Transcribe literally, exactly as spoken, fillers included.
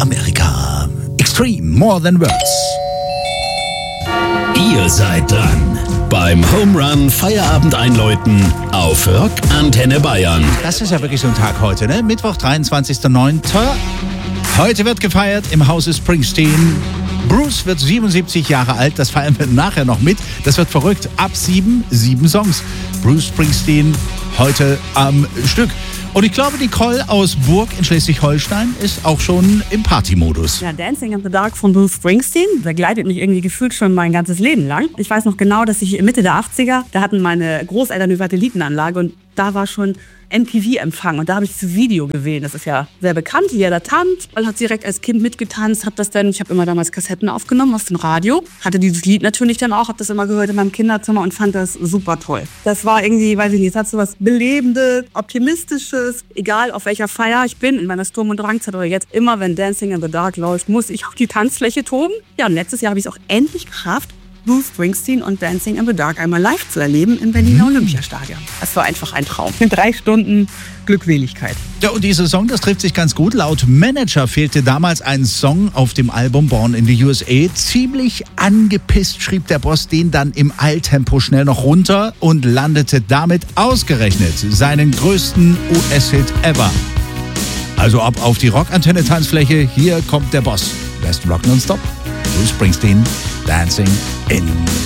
Amerika. Extreme, more than words. Ihr seid dran beim Home Run Feierabend einläuten auf Rock Antenne Bayern. Das ist ja wirklich so ein Tag heute, ne? Mittwoch, dreiundzwanzigster neunter Heute wird gefeiert im Hause Springsteen. Bruce wird siebenundsiebzig Jahre alt, das feiern wir nachher noch mit. Das wird verrückt. Ab sieben, sieben Songs. Bruce Springsteen heute am Stück. Und ich glaube, Nicole aus Burg in Schleswig-Holstein ist auch schon im Partymodus. Ja, Dancing in the Dark von Bruce Springsteen begleitet mich irgendwie gefühlt schon mein ganzes Leben lang. Ich weiß noch genau, dass ich Mitte der achtziger, da hatten meine Großeltern eine Satellitenanlage und da war schon M T V-Empfang und da habe ich das Video gewählt. Das ist ja sehr bekannt, wie er da tanzt. Man hat direkt als Kind mitgetanzt, hab das dann, ich habe immer damals Kassetten aufgenommen aus dem Radio, hatte dieses Lied natürlich dann auch, habe das immer gehört in meinem Kinderzimmer und fand das super toll. Das war irgendwie, weiß ich nicht, es hat so was Belebendes, Optimistisches, egal auf welcher Feier ich bin, in meiner Sturm- und Drangzeit oder jetzt, immer wenn Dancing in the Dark läuft, muss ich auf die Tanzfläche toben. Ja, und letztes Jahr habe ich es auch endlich geschafft, Bruce Springsteen und Dancing in the Dark einmal live zu erleben im Berliner Olympiastadion. Das war einfach ein Traum. In drei Stunden Glückseligkeit. Ja, und dieser Song, das trifft sich ganz gut. Laut Manager fehlte damals ein Song auf dem Album Born in the U S A. Ziemlich angepisst schrieb der Boss den dann im Eiltempo schnell noch runter und landete damit ausgerechnet seinen größten U S-Hit ever. Also ab auf die Rockantenne-Tanzfläche, hier kommt der Boss. Best Rock Nonstop, Bruce Springsteen, Dancing in